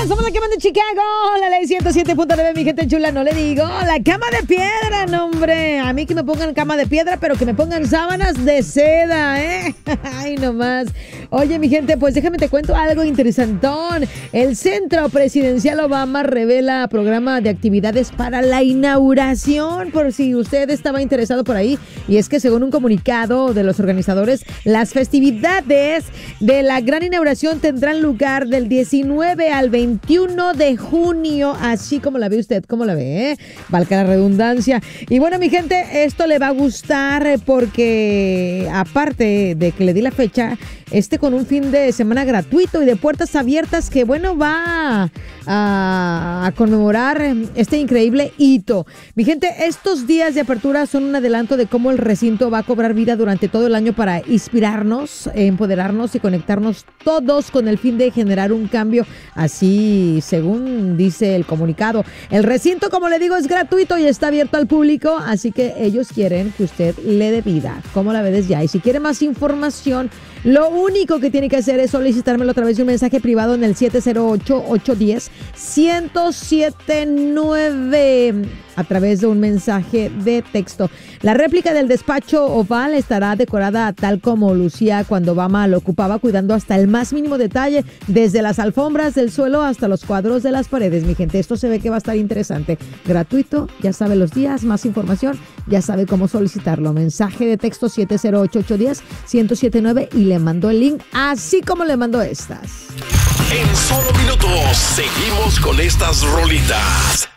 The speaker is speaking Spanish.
Somos la cama de Chicago, la ley 107.9, mi gente chula, no le digo. La cama de piedra, no, hombre. A mí que me pongan cama de piedra, pero que me pongan sábanas de seda, ¿eh? Ay, nomás. Oye, mi gente, pues déjame te cuento algo interesantón. El Centro Presidencial Obama revela programa de actividades para la inauguración, por si usted estaba interesado por ahí. Y es que según un comunicado de los organizadores, las festividades de la gran inauguración tendrán lugar del 19 al 21 de junio, así como la ve usted, ¿cómo la ve? Valga la redundancia. Y bueno, mi gente, esto le va a gustar porque aparte de que le di la fecha, con un fin de semana gratuito y de puertas abiertas que, bueno, va a conmemorar este increíble hito. Mi gente, estos días de apertura son un adelanto de cómo el recinto va a cobrar vida durante todo el año para inspirarnos, empoderarnos y conectarnos todos con el fin de generar un cambio, así según dice el comunicado. El recinto, como le digo, es gratuito y está abierto al público, así que ellos quieren que usted le dé vida. ¿Cómo la ve desde ya? Y si quiere más información, lo único que tiene que hacer es solicitármelo a través de un mensaje privado en el 708-810-1079 a través de un mensaje de texto. La réplica del despacho oval estará decorada tal como lucía cuando Obama lo ocupaba, cuidando hasta el más mínimo detalle, desde las alfombras del suelo hasta los cuadros de las paredes. Mi gente, esto se ve que va a estar interesante. Gratuito, ya sabe los días, más información, ya sabe cómo solicitarlo. Mensaje de texto 708-810-1079 y le mando el link, así como le mando estas. En solo minutos, seguimos con estas rolitas.